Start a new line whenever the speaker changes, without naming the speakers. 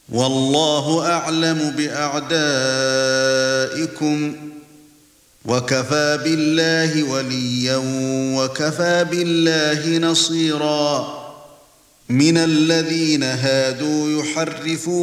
والله أعلم بأعدائكم وكفى بالله وليا وكفى بالله نصيرا من الذين هادوا يحرفون